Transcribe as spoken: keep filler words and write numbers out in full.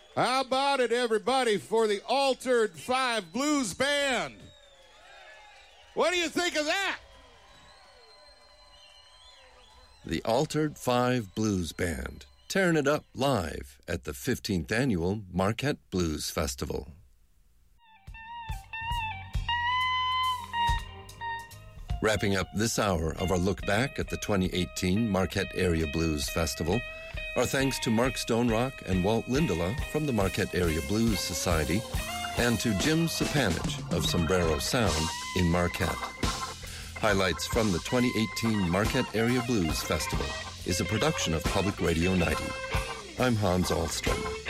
How about it, everybody, for the Altered Five Blues Band? What do you think of that? The Altered Five Blues Band, tearing it up live at the fifteenth Annual Marquette Blues Festival. Wrapping up this hour of our look back at the twenty eighteen Marquette Area Blues Festival, our thanks to Mark Stonerock and Walt Lindela from the Marquette Area Blues Society, and to Jim Sapanich of Sombrero Sound in Marquette. Highlights from the twenty eighteen Marquette Area Blues Festival is a production of Public Radio ninety. I'm Hans Ahlstrom.